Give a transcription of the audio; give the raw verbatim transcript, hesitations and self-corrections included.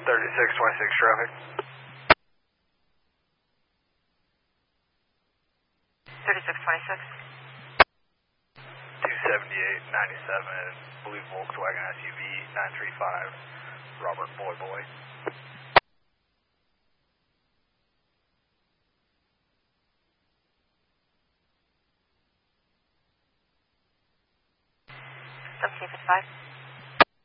thirty-six twenty-six traffic. thirty-six twenty-six. two seventy-eight ninety-seven, blue Volkswagen S U V, nine three five, Robert Boy Boy. seventeen fifty-five.